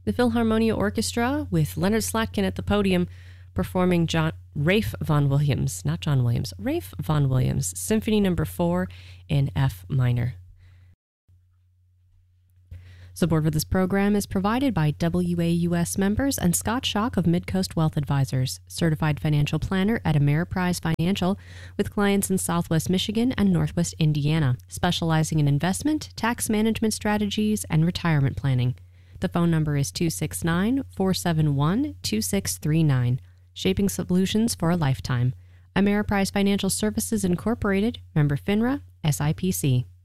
The Philharmonia Orchestra with Leonard Slatkin at the podium performing Ralph Vaughan Williams, not John Williams, Ralph Vaughan Williams, Symphony No. 4 in F minor. Support for this program is provided by WAUS members and Scott Schock of Midcoast Wealth Advisors, certified financial planner at Ameriprise Financial, with clients in Southwest Michigan and Northwest Indiana, specializing in investment, tax management strategies, and retirement planning. The phone number is 269-471-2639. Shaping solutions for a lifetime. Ameriprise Financial Services Incorporated, member FINRA, SIPC.